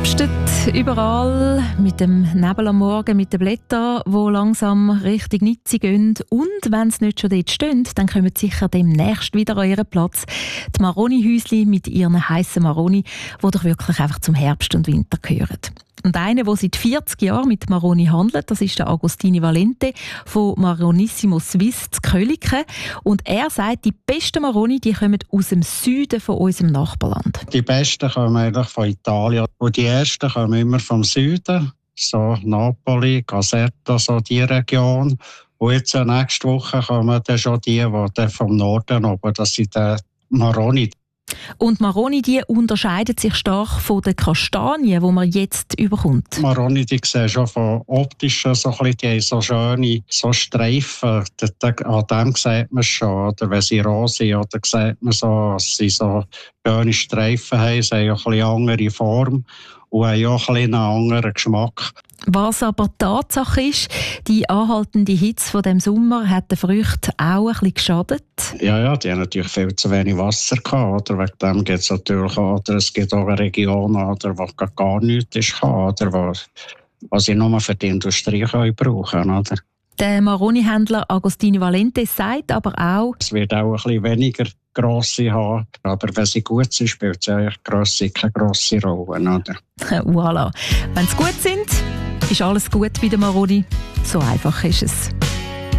verherbstet überall, mit dem Nebel am Morgen, mit den Blättern, die langsam Richtung Nizzi gehen. Und wenn sie nicht schon dort stehen, dann kommen sie sicher demnächst wieder an ihren Platz. Die Maroni-Häusli mit ihren heissen Maroni, die doch wirklich einfach zum Herbst und Winter gehören. Und einer, der seit 40 Jahren mit Maroni handelt, das ist der Agostini Valente von Maronissimo Suisse zu Köliken. Und er sagt, die besten Maroni, die kommen aus dem Süden von unserem Nachbarland. Die besten kommen eigentlich von Italien. Und die ersten kommen immer vom Süden, so Napoli, Caserta, so die Region. Und jetzt nächste Woche kommen dann schon die dann vom Norden oben. Das sind die Maroni. Und Maroni, die unterscheiden sich stark von den Kastanien, die man jetzt überkommt. Maroni, die sehen schon von optischen so ein bisschen, die haben so schöne so Streifen. An dem sieht man schon. Oder wenn sie roh sind, oder sieht man so, dass sie so schöne Streifen haben. Sie haben auch eine andere Form und haben auch einen anderen Geschmack. Was aber Tatsache ist, die anhaltende Hitze von dem Sommer hat den Früchten auch ein bisschen geschadet. Ja, die haben natürlich viel zu wenig Wasser gehabt. Oder? Wegen dem gibt es natürlich auch, oder es gibt auch eine Region, oder, wo gar nichts ist, oder, was sie nur für die Industrie brauchen können. Oder? Der Maroni-Händler Agostini Valente sagt aber auch, es wird auch ein bisschen weniger Grosse haben, aber wenn sie gut sind, spielt sie eigentlich keine grosse Rolle. Oder? Voilà. Wenn sie gut sind, ist alles gut bei der Maroni. So einfach ist es.